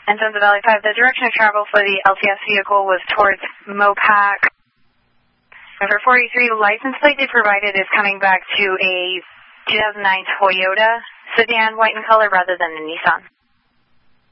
And Sunset Valley 5, the direction of travel for the LTS vehicle was towards Mopac. Number 43, the license plate they provided is coming back to a 2009 Toyota sedan, white in color, rather than a Nissan.